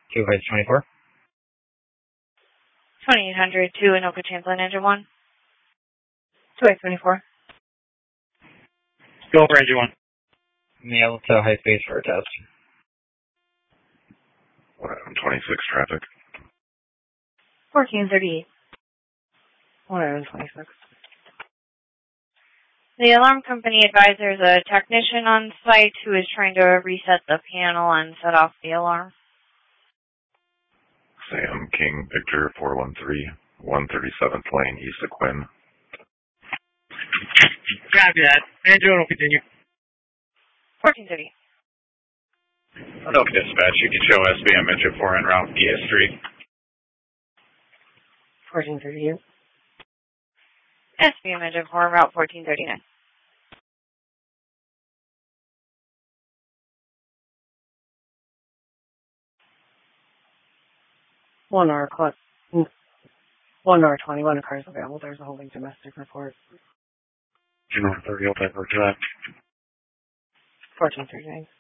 2 Heights 24. 2800 to Anoka Champlain, Engine 1. 2 Heights 24. Go for Engine 1. Mail to High Space for a test. 26 traffic. 1438. 126. The alarm company advisors a technician on site who is trying to reset the panel and set off the alarm. Sam King Victor 413, 137th Lane, east of Quinn. Copy that. Engine 1 will continue. 1430. Anoka Dispatch, you can show SBM Engine 4 en route ES3. 1438. SBM Engine 4, Route 1439. One hour 21 cars available. There's a holding domestic report. Engine 1 30, I'll type for track. 1439.